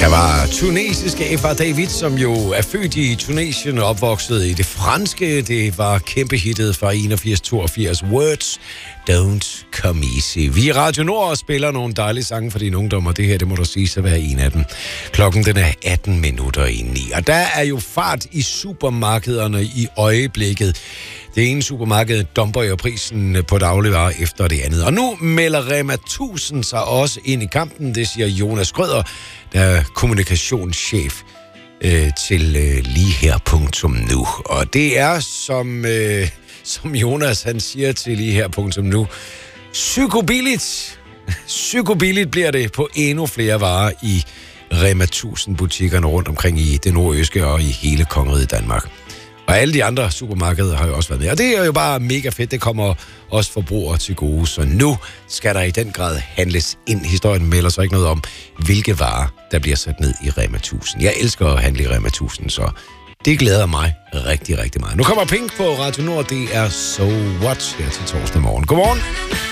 Der var tunesiske F.R. David, som jo er født i Tunesien og opvokset i det franske. Det var kæmpehittet fra 81-82, Words Don't Come Easy. Vi i Radio Nord spiller nogle dejlige sange for dine ungdommer. Det her, det må du sige, så være en af dem. Klokken den er 18:09. Og der er jo fart i supermarkederne i øjeblikket. Det ene supermarked dumper jo prisen på dagligvarer efter det andet. Og nu melder Rema 1000 sig også ind i kampen. Det siger Jonas Schrøder, der er kommunikationschef til lige her.nu. Og det er, som Jonas han siger til lige her.nu, psykobilligt. Psykobilligt bliver det på endnu flere varer i Rema 1000 butikkerne rundt omkring i det nordøske og i hele kongeriget Danmark. Og alle de andre supermarkeder har jo også været med. Og det er jo bare mega fedt. Det kommer også forbrugere til gode. Så nu skal der i den grad handles ind. Historien melder så ikke noget om, hvilke varer, der bliver sat ned i Rema 1000. Jeg elsker at handle i Rema 1000, så det glæder mig rigtig, rigtig meget. Nu kommer Pink på Radio Nord. Det er So What her til torsdag morgen. Godmorgen.